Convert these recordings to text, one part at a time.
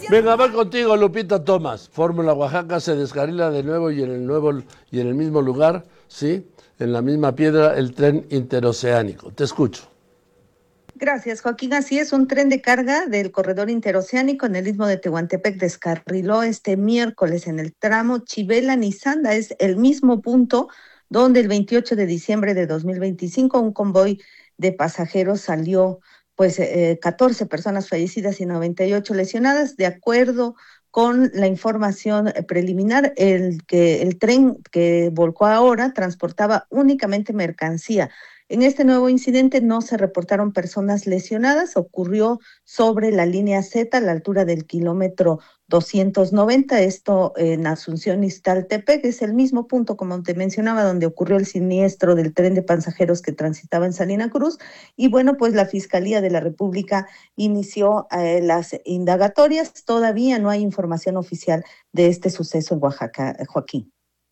Venga, va contigo, Lupita Tomás. Fórmula Oaxaca se descarrila de nuevo y en el mismo lugar, ¿sí? En la misma piedra, el tren interoceánico. Te escucho. Gracias, Joaquín. Así es, un tren de carga del corredor interoceánico en el istmo de Tehuantepec descarriló este miércoles en el tramo Chivela-Nizanda. Es el mismo punto donde el 28 de diciembre de 2025 un convoy de pasajeros salió, pues 14 personas fallecidas y 98 lesionadas. De acuerdo con la información preliminar, el tren que volcó ahora transportaba únicamente mercancía. En este nuevo incidente no se reportaron personas lesionadas, ocurrió sobre la línea Z a la altura del kilómetro 290, esto en Asunción Iztaltepec, es el mismo punto, como te mencionaba, donde ocurrió el siniestro del tren de pasajeros que transitaba en Salina Cruz. Y bueno, pues la Fiscalía de la República inició las indagatorias, todavía no hay información oficial de este suceso en Oaxaca, Joaquín.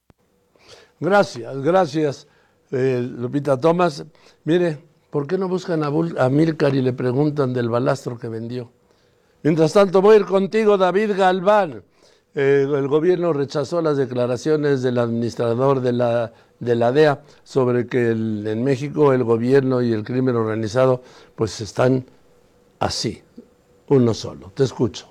Gracias, Lupita Tomás. Mire, ¿por qué no buscan a Milcar y le preguntan del balastro que vendió? Mientras tanto, voy a ir contigo, David Galván. El gobierno rechazó las declaraciones del administrador de la DEA sobre que en México el gobierno y el crimen organizado pues están así, uno solo. Te escucho.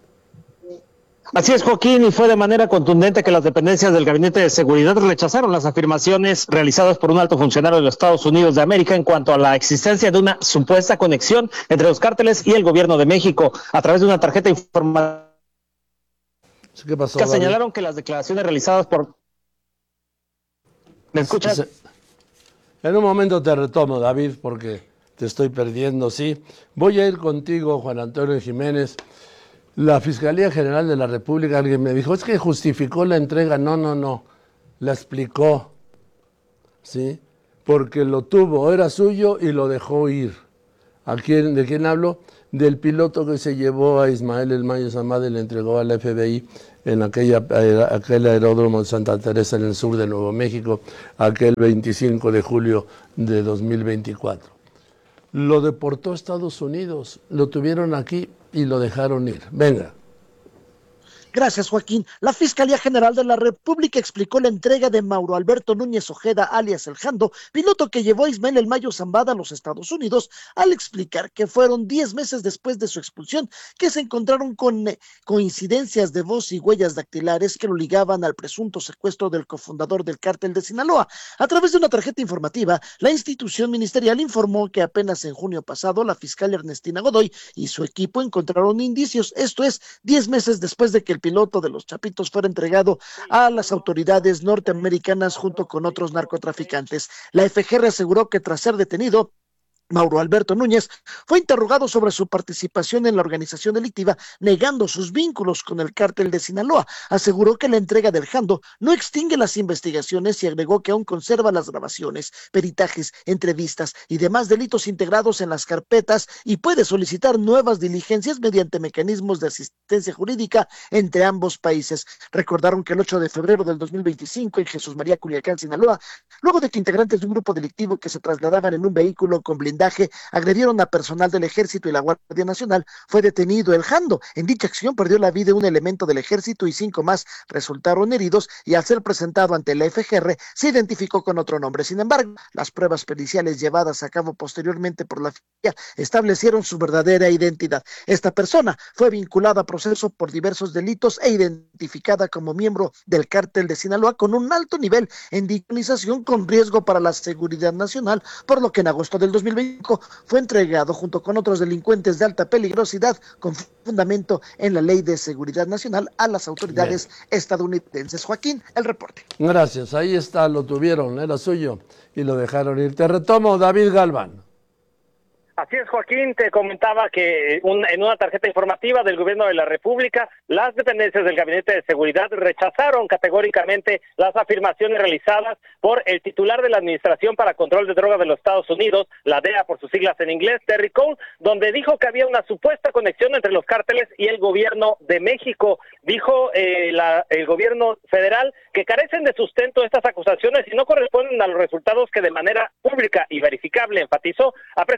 Así es, Joaquín, y fue de manera contundente que las dependencias del Gabinete de Seguridad rechazaron las afirmaciones realizadas por un alto funcionario de los Estados Unidos de América en cuanto a la existencia de una supuesta conexión entre los cárteles y el gobierno de México a través de una tarjeta informativa. ¿Qué pasó, que señalaron que las declaraciones realizadas por... ¿Me escuchas? En un momento te retomo, David, porque te estoy perdiendo, sí. Voy a ir contigo, Juan Antonio Jiménez. La Fiscalía General de la República, alguien me dijo, es que justificó la entrega. No, la explicó, ¿sí? Porque lo tuvo, era suyo y lo dejó ir. ¿De quién hablo? Del piloto que se llevó a Ismael El Mayo Zambada y le entregó a la FBI en aquel aeródromo de Santa Teresa en el sur de Nuevo México, aquel 25 de julio de 2024. Lo deportó a Estados Unidos, lo tuvieron aquí y lo dejaron ir. Venga. Gracias, Joaquín. La Fiscalía General de la República explicó la entrega de Mauro Alberto Núñez Ojeda, alias El Jando, piloto que llevó a Ismael El Mayo Zambada a los Estados Unidos, al explicar que fueron 10 meses después de su expulsión que se encontraron con coincidencias de voz y huellas dactilares que lo ligaban al presunto secuestro del cofundador del cártel de Sinaloa. A través de una tarjeta informativa, la institución ministerial informó que apenas en junio pasado la fiscal Ernestina Godoy y su equipo encontraron indicios, esto es, 10 meses después de que el piloto de los Chapitos fuera entregado a las autoridades norteamericanas junto con otros narcotraficantes. La FGR aseguró que tras ser detenido, Mauro Alberto Núñez fue interrogado sobre su participación en la organización delictiva, negando sus vínculos con el cártel de Sinaloa. Aseguró que la entrega del Jando no extingue las investigaciones y agregó que aún conserva las grabaciones, peritajes, entrevistas y demás delitos integrados en las carpetas y puede solicitar nuevas diligencias mediante mecanismos de asistencia jurídica entre ambos países. Recordaron que el 8 de febrero del 2025 en Jesús María, Culiacán, Sinaloa, luego de que integrantes de un grupo delictivo que se trasladaban en un vehículo con blindaje agredieron a personal del Ejército y la Guardia Nacional, fue detenido El Jando. En dicha acción perdió la vida un elemento del Ejército y 5 más resultaron heridos y al ser presentado ante la FGR se identificó con otro nombre. Sin embargo, las pruebas periciales llevadas a cabo posteriormente por la Fiscalía establecieron su verdadera identidad. Esta persona fue vinculada a proceso por diversos delitos e identificada como miembro del cártel de Sinaloa con un alto nivel en digitalización con riesgo para la seguridad nacional, por lo que en agosto del 2020 fue entregado junto con otros delincuentes de alta peligrosidad con fundamento en la Ley de Seguridad Nacional a las autoridades estadounidenses. Joaquín, el reporte. Gracias, ahí está, lo tuvieron, era suyo y lo dejaron ir. Te retomo, David Galván. Así es, Joaquín, te comentaba que en una tarjeta informativa del Gobierno de la República, las dependencias del Gabinete de Seguridad rechazaron categóricamente las afirmaciones realizadas por el titular de la Administración para Control de Drogas de los Estados Unidos, la DEA por sus siglas en inglés, Terry Cole, donde dijo que había una supuesta conexión entre los cárteles y el Gobierno de México. Dijo el Gobierno federal que carecen de sustento estas acusaciones y no corresponden a los resultados que de manera pública y verificable, enfatizó, ha presentado la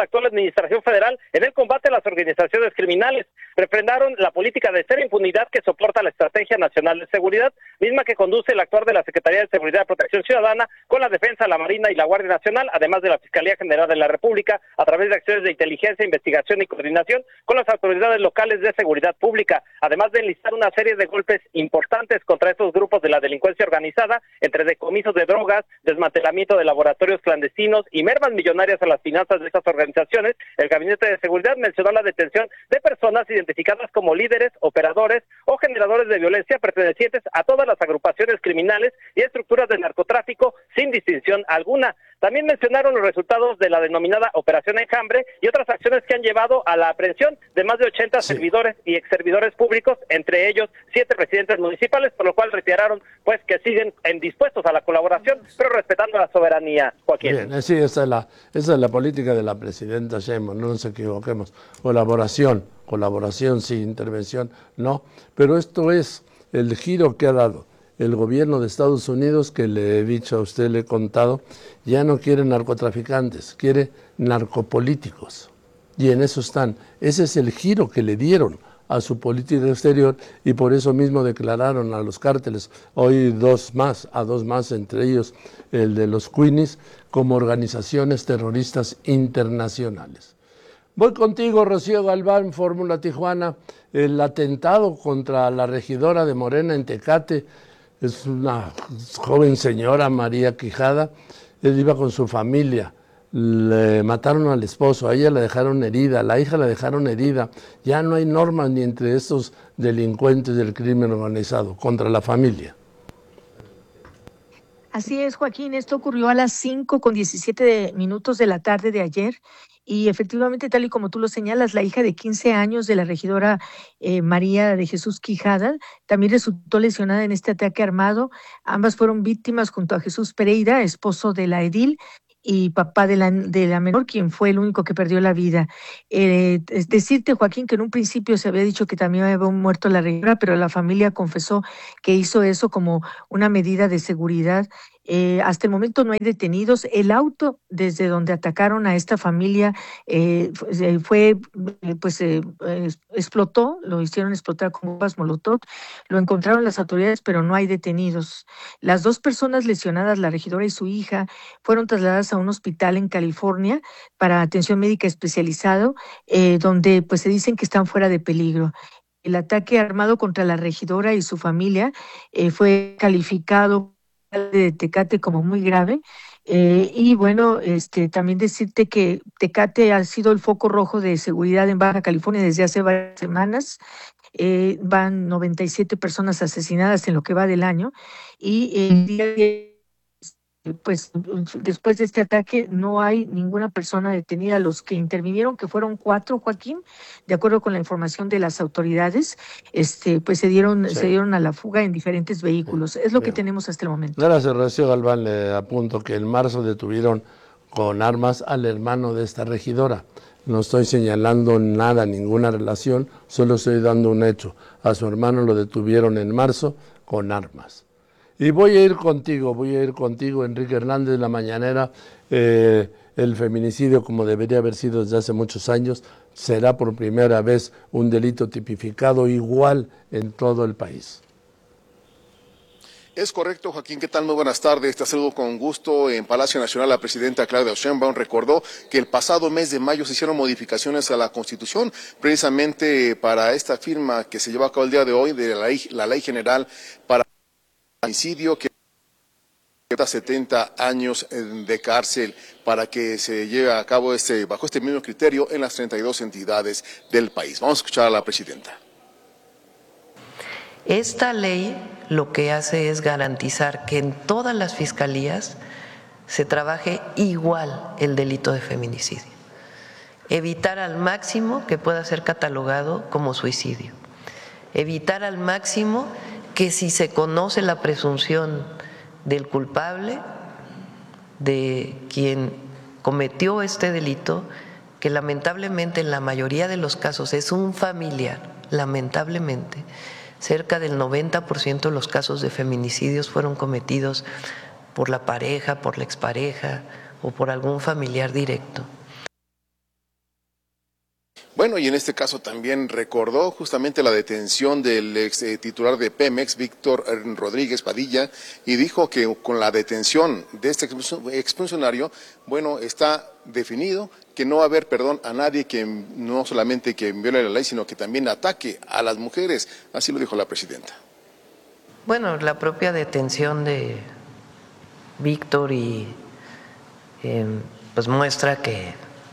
actual administración federal en el combate a las organizaciones criminales. Refrendaron la política de cero impunidad que soporta la Estrategia Nacional de Seguridad, misma que conduce el actuar de la Secretaría de Seguridad y Protección Ciudadana con la Defensa, la Marina y la Guardia Nacional, además de la Fiscalía General de la República, a través de acciones de inteligencia, investigación y coordinación con las autoridades locales de seguridad pública, además de enlistar una serie de golpes importantes contra estos grupos de la delincuencia organizada, entre decomisos de drogas, desmantelamiento de laboratorios clandestinos y mermas millonarias a las finanzas de estas organizaciones. El Gabinete de Seguridad mencionó la detención de personas identificadas como líderes, operadores o generadores de violencia pertenecientes a todas las agrupaciones criminales y estructuras de narcotráfico sin distinción alguna. También mencionaron los resultados de la denominada Operación Enjambre y otras acciones que han llevado a la aprehensión de más de 80 servidores y exservidores públicos, entre ellos 7 presidentes municipales, por lo cual reiteraron pues que siguen dispuestos a la colaboración, pero respetando la soberanía, Joaquín. Bien, sí, esa es la política de la presidenta Sheinbaum, no nos equivoquemos. Colaboración sí, intervención no, pero esto es el giro que ha dado el gobierno de Estados Unidos, que le he dicho a usted, le he contado, ya no quiere narcotraficantes, quiere narcopolíticos. Y en eso están. Ese es el giro que le dieron a su política exterior y por eso mismo declararon a los cárteles, hoy dos más, entre ellos el de los Queenies, como organizaciones terroristas internacionales. Voy contigo, Rocío Galván, Fórmula Tijuana. El atentado contra la regidora de Morena en Tecate, es una joven señora, María Quijada. Él iba con su familia, le mataron al esposo, a ella la dejaron herida, a la hija la dejaron herida. Ya no hay normas ni entre estos delincuentes del crimen organizado contra la familia. Así es, Joaquín, esto ocurrió a las 5:17 de la tarde de ayer y efectivamente, tal y como tú lo señalas, la hija de 15 años de la regidora María de Jesús Quijada también resultó lesionada en este ataque armado. Ambas fueron víctimas junto a Jesús Pereira, esposo de la edil, y papá de la menor, quien fue el único que perdió la vida. Es decirte, Joaquín, que en un principio se había dicho que también había muerto la regidora, pero la familia confesó que hizo eso como una medida de seguridad. Hasta el momento no hay detenidos. El auto desde donde atacaron a esta familia explotó, lo hicieron explotar con bombas Molotov. Lo encontraron las autoridades, pero no hay detenidos. Las 2 personas lesionadas, la regidora y su hija, fueron trasladadas a un hospital en California para atención médica especializado, donde pues se dicen que están fuera de peligro. El ataque armado contra la regidora y su familia fue calificado de Tecate como muy grave, y bueno, también decirte que Tecate ha sido el foco rojo de seguridad en Baja California desde hace varias semanas. Van 97 personas asesinadas en lo que va del año y el día de pues después de este ataque no hay ninguna persona detenida. Los que intervinieron, que fueron 4, Joaquín, de acuerdo con la información de las autoridades, pues se dieron a la fuga en diferentes vehículos. Es lo que tenemos hasta el momento. Gracias, Rocío Galván. Le apunto que en marzo detuvieron con armas al hermano de esta regidora. No estoy señalando nada, ninguna relación, solo estoy dando un hecho. A su hermano lo detuvieron en marzo con armas. Y voy a ir contigo, Enrique Hernández, de La Mañanera. El feminicidio, como debería haber sido desde hace muchos años, será por primera vez un delito tipificado igual en todo el país. Es correcto, Joaquín. ¿Qué tal? Muy buenas tardes. Te saludo con gusto. En Palacio Nacional, la presidenta Claudia Sheinbaum recordó que el pasado mes de mayo se hicieron modificaciones a la Constitución, precisamente para esta firma que se llevó a cabo el día de hoy de la Ley General para homicidio, que 70 años de cárcel para que se lleve a cabo bajo este mismo criterio en las 32 entidades del país. Vamos a escuchar a la presidenta. Esta ley lo que hace es garantizar que en todas las fiscalías se trabaje igual el delito de feminicidio, evitar al máximo que pueda ser catalogado como suicidio, evitar al máximo que si se conoce la presunción del culpable, de quien cometió este delito, que lamentablemente en la mayoría de los casos es un familiar, lamentablemente, cerca del 90% de los casos de feminicidios fueron cometidos por la pareja, por la expareja o por algún familiar directo. Bueno, y en este caso también recordó justamente la detención del ex titular de Pemex, Víctor Rodríguez Padilla, y dijo que con la detención de este exfuncionario, bueno, está definido que no va a haber perdón a nadie que no solamente que viole la ley, sino que también ataque a las mujeres. Así lo dijo la presidenta. Bueno, la propia detención de Víctor pues muestra que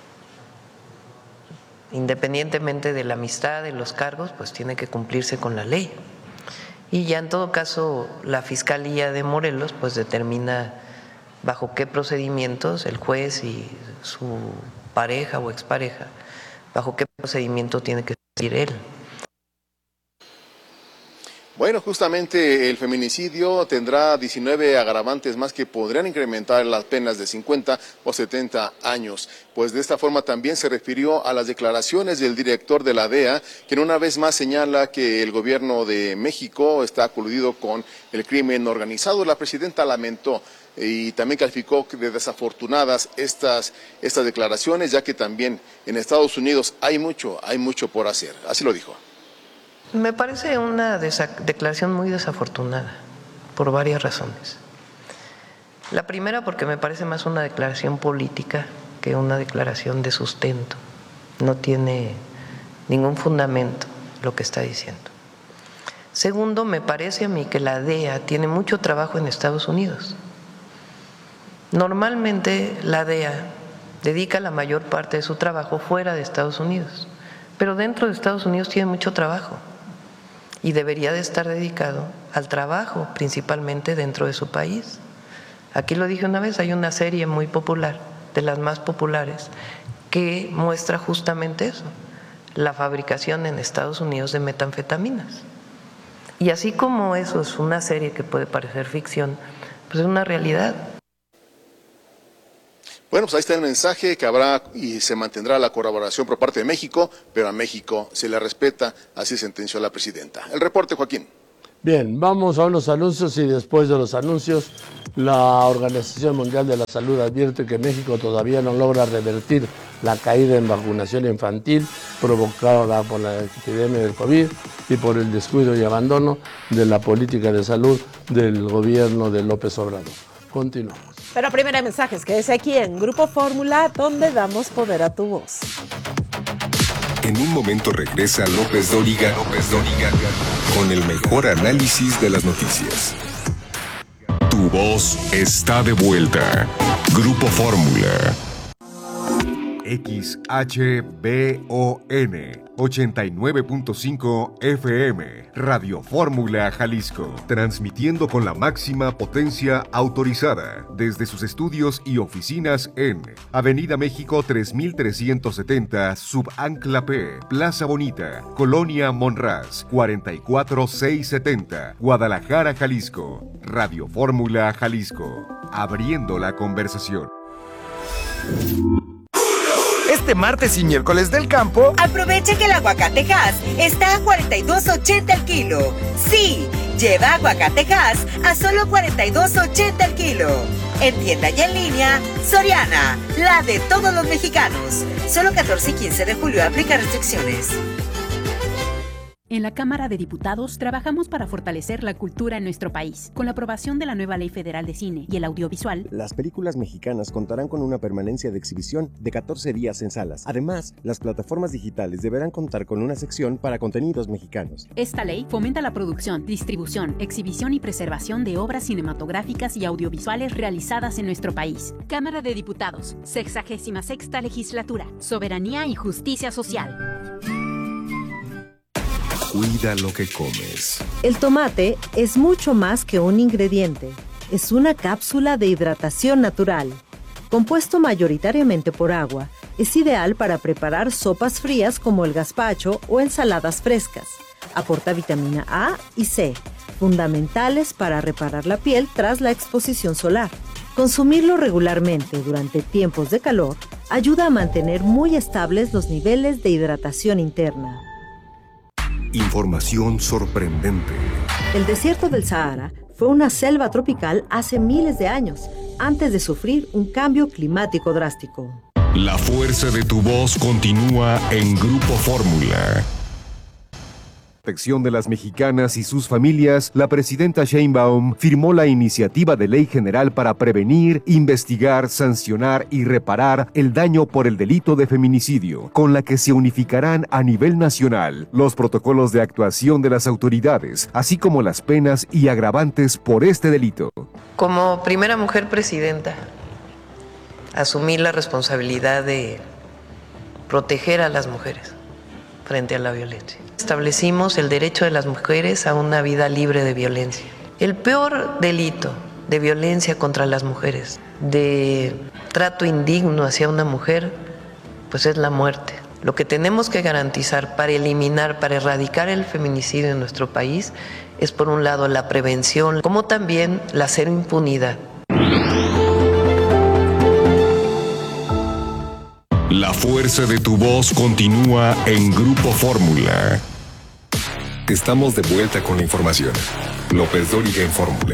independientemente de la amistad, de los cargos, pues tiene que cumplirse con la ley. Y ya en todo caso la Fiscalía de Morelos pues determina bajo qué procedimientos el juez y su pareja o expareja, bajo qué procedimiento tiene que seguir él. Bueno, justamente el feminicidio tendrá 19 agravantes más que podrían incrementar las penas de 50 o 70 años. Pues de esta forma también se refirió a las declaraciones del director de la DEA, quien una vez más señala que el gobierno de México está coludido con el crimen organizado. La presidenta lamentó y también calificó de desafortunadas estas declaraciones, ya que también en Estados Unidos hay mucho por hacer. Así lo dijo. Me parece una declaración muy desafortunada por varias razones. La primera porque me parece más una declaración política que una declaración de sustento. No tiene ningún fundamento lo que está diciendo. Segundo, me parece a mí que la DEA tiene mucho trabajo en Estados Unidos. Normalmente la DEA dedica la mayor parte de su trabajo fuera de Estados Unidos, pero dentro de Estados Unidos tiene mucho trabajo. Y debería de estar dedicado al trabajo, principalmente dentro de su país. Aquí lo dije una vez, hay una serie muy popular, de las más populares, que muestra justamente eso, la fabricación en Estados Unidos de metanfetaminas. Y así como eso es una serie que puede parecer ficción, pues es una realidad. Bueno, pues ahí está el mensaje, que habrá y se mantendrá la colaboración por parte de México, pero a México se le respeta, así sentenció la presidenta. El reporte, Joaquín. Bien, vamos a unos anuncios y después de los anuncios, la Organización Mundial de la Salud advierte que México todavía no logra revertir la caída en vacunación infantil provocada por la epidemia del COVID y por el descuido y abandono de la política de salud del gobierno de López Obrador. Continuamos. Pero primero hay mensajes, quédese aquí en Grupo Fórmula, donde damos poder a tu voz. En un momento regresa López Dóriga con el mejor análisis de las noticias. Tu voz está de vuelta. Grupo Fórmula. XHBON 89.5 FM, Radio Fórmula Jalisco, transmitiendo con la máxima potencia autorizada desde sus estudios y oficinas en Avenida México 3370, Subancla P, Plaza Bonita, Colonia Monraz, 44670, Guadalajara, Jalisco. Radio Fórmula Jalisco, abriendo la conversación. Este martes y miércoles del campo, aprovecha que el aguacatejas está a 42.80 el kilo. Sí, lleva aguacatejas a solo 42.80 el kilo. En tienda y en línea, Soriana, la de todos los mexicanos. Solo 14 y 15 de julio aplica restricciones. En la Cámara de Diputados trabajamos para fortalecer la cultura en nuestro país. Con la aprobación de la nueva Ley Federal de Cine y el Audiovisual, las películas mexicanas contarán con una permanencia de exhibición de 14 días en salas. Además, las plataformas digitales deberán contar con una sección para contenidos mexicanos. Esta ley fomenta la producción, distribución, exhibición y preservación de obras cinematográficas y audiovisuales realizadas en nuestro país. Cámara de Diputados, 66ª Legislatura, Soberanía y Justicia Social. Cuida lo que comes. El tomate es mucho más que un ingrediente. Es una cápsula de hidratación natural. Compuesto mayoritariamente por agua, es ideal para preparar sopas frías como el gazpacho o ensaladas frescas. Aporta vitamina A y C, fundamentales para reparar la piel tras la exposición solar. Consumirlo regularmente durante tiempos de calor ayuda a mantener muy estables los niveles de hidratación interna. Información sorprendente. El desierto del Sahara fue una selva tropical hace miles de años, antes de sufrir un cambio climático drástico. La fuerza de tu voz continúa en Grupo Fórmula. Protección de las mexicanas y sus familias, la presidenta Sheinbaum firmó la iniciativa de ley general para prevenir, investigar, sancionar y reparar el daño por el delito de feminicidio, con la que se unificarán a nivel nacional los protocolos de actuación de las autoridades, así como las penas y agravantes por este delito. Como primera mujer presidenta, asumí la responsabilidad de proteger a las mujeres frente a la violencia. Establecimos el derecho de las mujeres a una vida libre de violencia. El peor delito de violencia contra las mujeres, de trato indigno hacia una mujer, pues es la muerte. Lo que tenemos que garantizar para eliminar, para erradicar el feminicidio en nuestro país es, por un lado, la prevención, como también la cero impunidad. La fuerza de tu voz continúa en Grupo Fórmula. Estamos de vuelta con la información. López Dóriga en Fórmula.